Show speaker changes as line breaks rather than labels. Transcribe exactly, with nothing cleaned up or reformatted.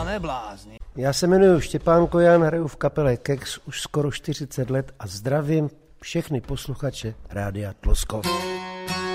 ne blázni.
Já se jmenuji Štěpán Kojan, hraju v kapele Kex už skoro čtyřicet let a zdravím všechny posluchače Rádia Tloskov.